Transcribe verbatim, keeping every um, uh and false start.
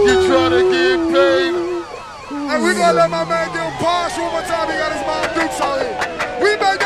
you try to get paid. And we gonna let my man get a pass one more time. He got his mom Dukes out here.